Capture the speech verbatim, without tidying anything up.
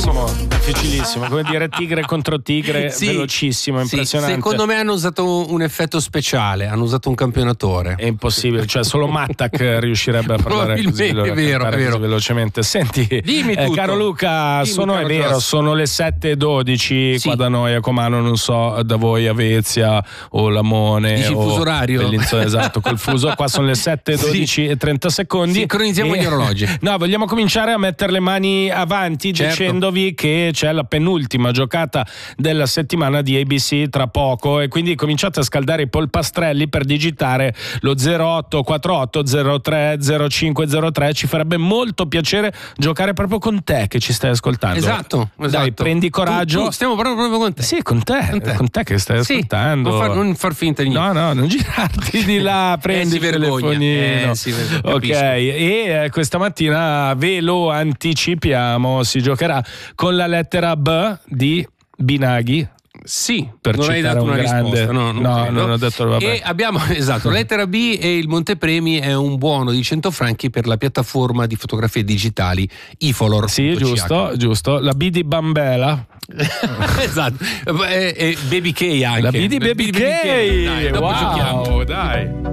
difficilissimo, difficilissimo, come dire tigre contro tigre, Sì, velocissimo, sì, impressionante. secondo me hanno usato un effetto speciale, hanno usato un campionatore. È impossibile, cioè solo Mattak riuscirebbe a parlare così, Probabilmente, è vero, è vero. così velocemente. Senti, Dimmi eh, tutto. caro Luca, Dimmi, sono, caro è vero, Gios. sono le sette e dodici Sì. qua da noi a Comano, non so da voi a Vezia o Lamone. Dici il o fuso orario? Bellinzona, esatto, col fuso. Qua sono le sette e dodici e trenta secondi. Sincronizziamo E- gli orologi. No, vogliamo cominciare a mettere le mani avanti, Certo. dicendovi che c'è la penultima giocata della settimana di A B C tra poco, e quindi cominciate a scaldare i polpastrelli per digitare lo zero otto quattro otto zero tre zero cinque zero tre. Ci farebbe molto piacere giocare proprio con te che ci stai ascoltando. Esatto, esatto. Dai, prendi coraggio. Tu- tu- stiamo parlando proprio con te. Sì, con te, Con te. con te che stai Sì, ascoltando. non far, non far finta di niente. No, no, non girarti di là, prendi si il vergogna. telefonino. Eh, si ver- ok, capisco. e eh, questa mattina ve lo anticipiamo, si giocherà con la lettera B di Binaghi. Sì, Per non hai citare dato un una grande- risposta. No, non, no, credo. non ho detto, vabbè. E abbiamo, esatto, lettera B e il Montepremi è un buono di cento franchi per la piattaforma di fotografie digitali ifolor. Sì, giusto, giusto. La B di Bambela. Esatto. E, e Baby K anche. La B di Baby K. Dai, dopo Wow, giochiamo. dai.